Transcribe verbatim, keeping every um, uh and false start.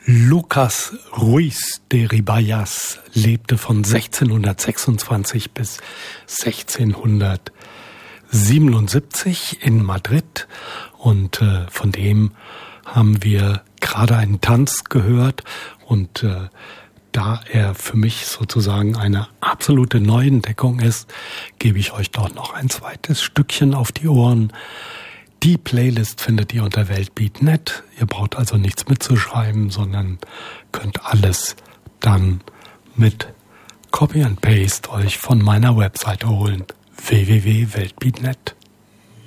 Lucas Ruiz de Ribayas lebte von sechzehnhundertsechsundzwanzig bis sechzehnhundertsiebenundsiebzig in Madrid und äh, von dem haben wir gerade einen Tanz gehört und äh, da er für mich sozusagen eine absolute Neuentdeckung ist, gebe ich euch doch noch ein zweites Stückchen auf die Ohren. Die Playlist findet ihr unter weltbeat punkt net. Ihr braucht also nichts mitzuschreiben, sondern könnt alles dann mit Copy and Paste euch von meiner Webseite holen. w w w punkt weltbeat punkt net